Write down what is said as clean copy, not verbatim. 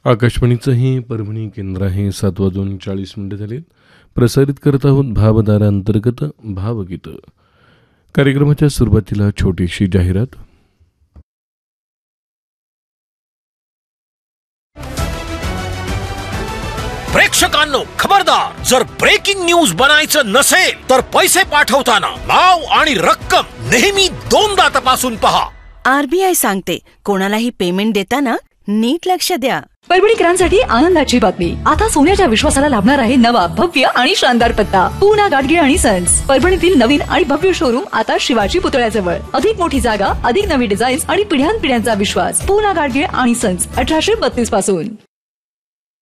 आकाशवाणीचं हे परभणी केंद्र आहे. 7:40 झाले. प्रसारित करत आहोत भावधारांतर्गत भावगीत. कार्यक्रमाच्या सुरुवातीला छोटीशी जाहिरात. प्रेक्षकांनो खबरदार, जर ब्रेकिंग न्यूज बनायचं नसेल तर पैसे पाठवताना नाव आणि रक्कम नेहमी दोनदा तपासून पहा. आरबीआय सांगते, कोणालाही पेमेंट देताना नीट लक्ष द्या. परभणीकरांसाठी आनंदाची बातमी. आता सोन्याच्या विश्वासाला लाभणार आहे नवा भव्य आणि शानदार पत्ता. पूना गाडगीळ आणि सन्स. परभणीतील नवीन आणि भव्य शोरूम आता शिवाजी पुतळ्याजवळ. अधिक मोठी जागा, अधिक नवी डिझाईन्स आणि पिढ्यानपिढ्यांचा विश्वास. पूना गाडगीळ आणि सन्स 1832 पासून.